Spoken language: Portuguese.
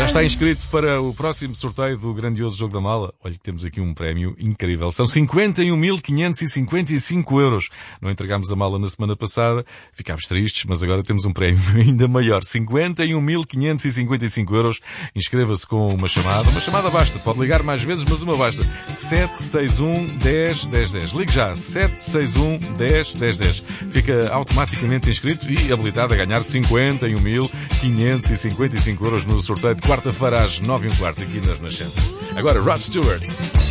está inscrito para o próximo sorteio do grandioso Jogo da Mala? Olha, temos aqui um prémio incrível. São 51.555 euros. Não entregámos a mala na semana passada, ficámos tristes, mas agora temos um prémio ainda maior. 51.555 euros. Inscreva-se com uma chamada. Uma chamada basta. Pode ligar mais vezes, mas uma basta. 761 10 10 10. Ligue já. 761 10 10 10. Fica automaticamente inscrito e habilitado a ganhar 51.555 euros no sorteio de quarta-feira às 9h15 aqui nas Renascença. Agora, Rod Stewart.